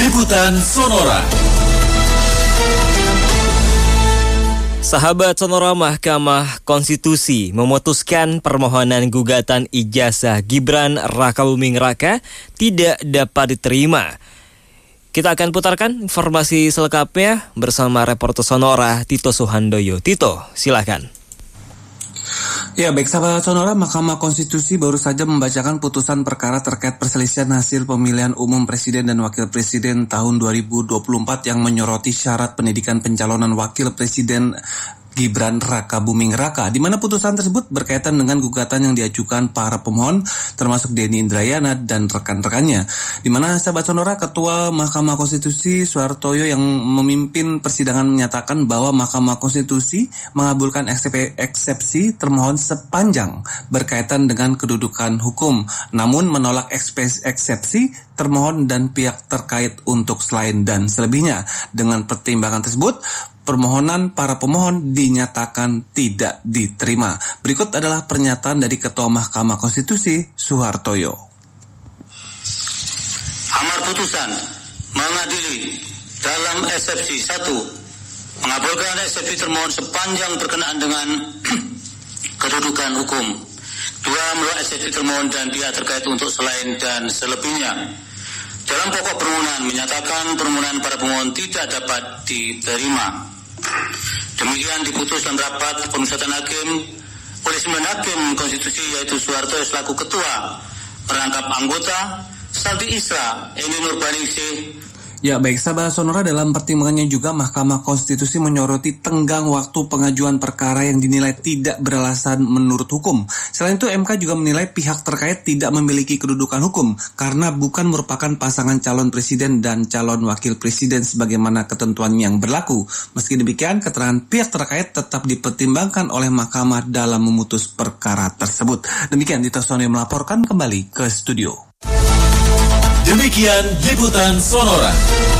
Liputan Sonora. Sahabat Sonora, Mahkamah Konstitusi memutuskan permohonan gugatan ijazah Gibran Raka Buming Raka tidak dapat diterima. Kita akan putarkan informasi selengkapnya bersama reporter Sonora Tito Suhandoyo. Tito, silakan. Ya, baik sahabat Sonora, Mahkamah Konstitusi baru saja membacakan putusan perkara terkait perselisihan hasil pemilihan umum Presiden dan Wakil Presiden tahun 2024 yang menyoroti syarat pendidikan pencalonan Wakil Presiden Gibran Raka Buming Raka, di mana putusan tersebut berkaitan dengan gugatan yang diajukan para pemohon termasuk Denny Indrayana dan rekan-rekannya, di mana sahabat Sonora, Ketua Mahkamah Konstitusi Suhartoyo yang memimpin persidangan menyatakan bahwa Mahkamah Konstitusi mengabulkan eksepsi termohon sepanjang berkaitan dengan kedudukan hukum, namun menolak eksepsi termohon dan pihak terkait untuk selain dan selebihnya. Dengan pertimbangan tersebut, permohonan para pemohon dinyatakan tidak diterima. Berikut adalah pernyataan dari Ketua Mahkamah Konstitusi Suhartoyo. Amar putusan mengadili dalam eksepsi 1, mengabulkan eksepsi termohon sepanjang berkenaan dengan kedudukan hukum. 2, menolak eksepsi termohon dan pihak terkait untuk selain dan selebihnya. Dalam pokok permohonan menyatakan permohonan para pemohon tidak dapat diterima. Demikian diputus dalam rapat pemusatan hakim oleh 9 hakim konstitusi, yaitu Suhartoyo selaku ketua, merangkap anggota Saldi Isra, Eni Nurbaningsih. Ya, baik sahabat Sonora, dalam pertimbangannya juga Mahkamah Konstitusi menyoroti tenggang waktu pengajuan perkara yang dinilai tidak beralasan menurut hukum. Selain itu, MK juga menilai pihak terkait tidak memiliki kedudukan hukum karena bukan merupakan pasangan calon presiden dan calon wakil presiden sebagaimana ketentuan yang berlaku. Meski demikian, keterangan pihak terkait tetap dipertimbangkan oleh Mahkamah dalam memutus perkara tersebut. Demikian Tito Suhandoyo melaporkan, kembali ke studio. Demikian Liputan Sonora.